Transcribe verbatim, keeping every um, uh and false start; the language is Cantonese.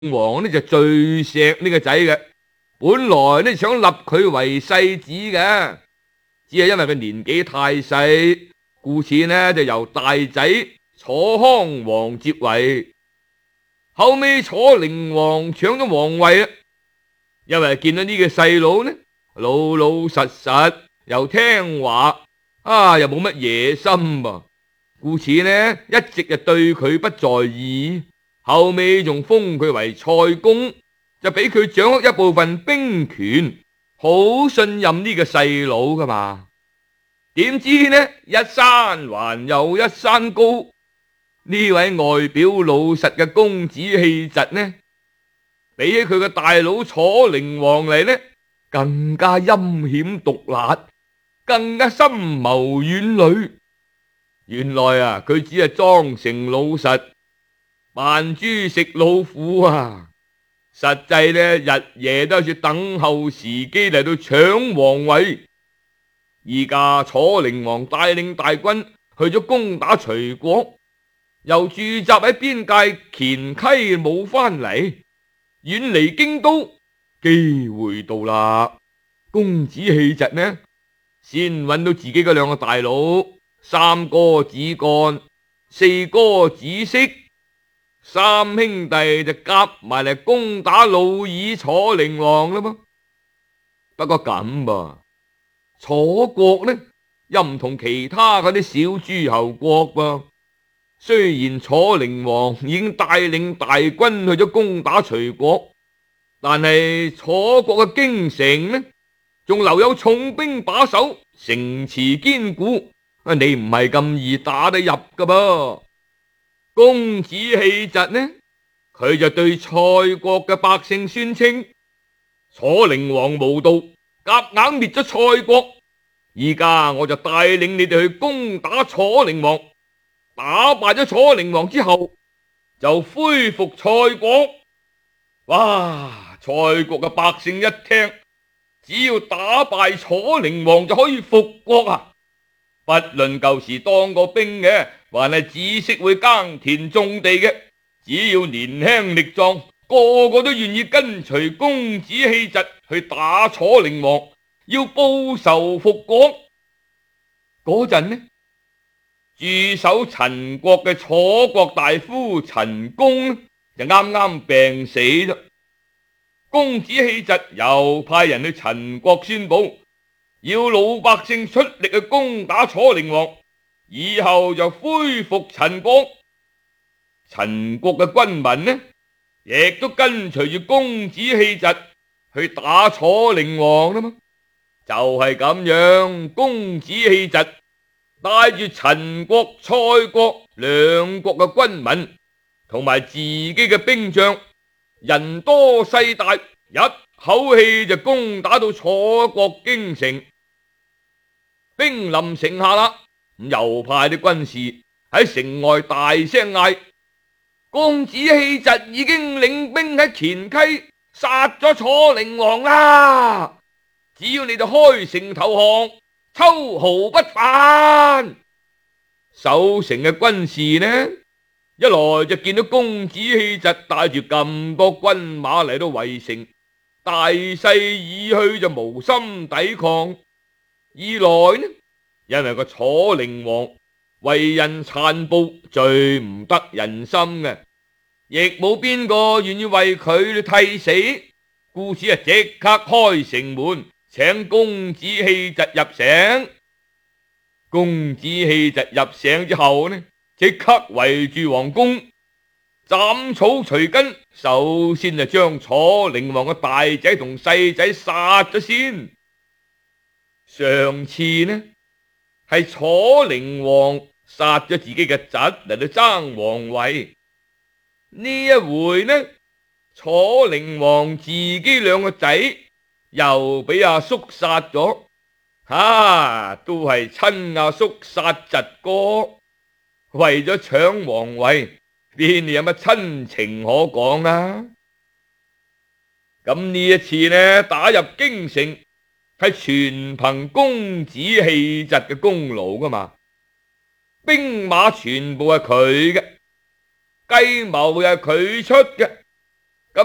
王呢就最錫呢個仔嘅，本來呢想立佢為世子嘅，只係因為佢年紀太細，故此呢就由大仔楚康王接位。後尾楚靈王搶咗皇位啦，因為見到呢個細佬呢老老實實又聽話，啊又冇乜野心噃，故此呢一直就對佢不在意。後尾仲封佢為蔡公，就俾佢掌握一部分兵權，好信任呢個細佬噶嘛。點知呢一山還有一山高，呢位外表老實嘅公子氣質呢，比起佢嘅大佬楚靈王嚟呢，更加陰險毒辣，更加深謀遠慮。原來啊，佢只係裝成老實，扮豬食老虎啊！實際呢，日夜都係等候時機嚟到搶皇位。而家楚靈王帶領大軍去咗攻打隋國，又駐紮喺邊界黔溪冇翻嚟，遠離京都，機會到啦。公子氣疾呢，先揾到自己嘅兩個大佬，三哥子幹，四哥子息。三兄弟就夾埋嚟攻打老二楚靈王啦嘛。不過咁噃，楚國呢又唔同其他嗰啲小諸侯國噃。雖然楚靈王已經帶領大軍去咗攻打隋國，但係楚國嘅京城呢仲留有重兵把守，城池堅固，你唔係咁易打得入噶噃。公子氣疾呢，佢就對蔡國嘅百姓宣稱：楚靈王無道，夾硬滅咗蔡國，而家我就帶領你哋去攻打楚靈王，打敗咗楚靈王之後，就恢復蔡國。哇！蔡國嘅百姓一聽，只要打敗楚靈王就可以復國啊！不論舊時當過兵嘅，還係只識會耕田種地嘅，只要年輕力壯，個個都願意跟隨公子氣疾去打楚靈王，要報仇復國。嗰陣呢，駐守陳國嘅楚國大夫陳宮就啱啱病死咗。公子氣疾又派人去陳國宣布，要老百姓出力去攻打楚靈王，以後就恢復陳國。陳國嘅軍民呢，亦都跟隨住公子氣疾去打楚靈王啦嘛。就係咁樣，公子氣疾帶住陳國、蔡國兩國嘅軍民同埋自己嘅兵將，人多勢大，一口氣就攻打到楚國京城。兵臨城下啦，又派啲軍士喺城外大聲嗌：公子氣疾已經領兵喺黔溪殺咗楚靈王啦！只要你哋開城投降，秋毫不犯。守城嘅軍士呢，一來就見到公子氣疾帶住咁多軍馬嚟到圍城，大勢已去就無心抵抗；二來呢，因為個楚靈王為人殘暴，最唔得人心嘅，亦冇邊個願意為佢替死，故此啊即刻開城門，請公子氣疾入城。公子氣疾入城之後呢，即刻圍住皇宮，斬草除根，首先就將楚靈王嘅大仔同細仔殺咗先。上次呢係楚靈王殺咗自己嘅侄嚟到爭皇位，呢一回呢，楚靈王自己兩個仔又俾阿叔殺咗，哈，都係親阿叔殺侄哥，為咗搶皇位，邊有乜親情可講啊？咁呢一次呢，打入京城係全憑公子氣疾嘅功勞噶嘛，兵馬全部係佢嘅，計謀又係佢出嘅。